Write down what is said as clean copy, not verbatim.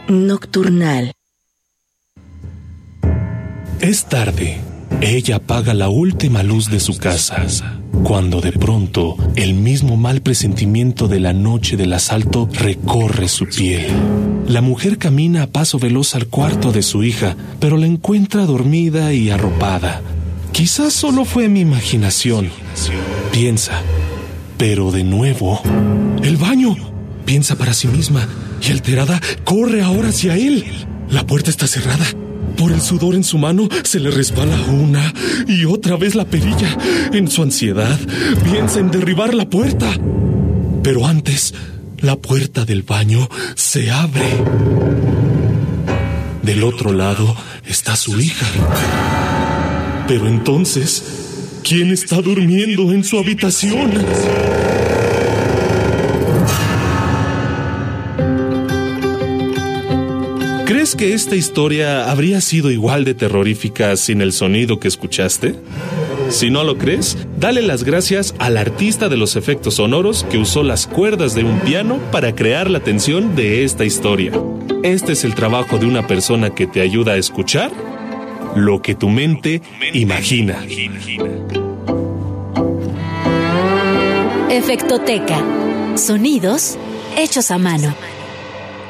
Nocturnal. Es tarde. Ella apaga la última luz de su casa, cuando de pronto el mismo mal presentimiento de la noche del asalto recorre su piel. La mujer camina a paso veloz al cuarto de su hija, pero la encuentra dormida y arropada. Quizás solo fue mi imaginación, piensa. Pero de nuevo, ¡el baño! Piensa para sí misma y alterada corre ahora hacia él. La puerta está cerrada. Por el sudor en su mano se le resbala una y otra vez la perilla. En su ansiedad piensa en derribar la puerta. Pero antes, la puerta del baño se abre. Del otro lado está su hija. Pero entonces, ¿quién está durmiendo en su habitación? ¿Crees que esta historia habría sido igual de terrorífica sin el sonido que escuchaste? Si no lo crees, dale las gracias al artista de los efectos sonoros que usó las cuerdas de un piano para crear la tensión de esta historia. Este es el trabajo de una persona que te ayuda a escuchar lo que tu mente imagina. Efectoteca. Sonidos hechos a mano.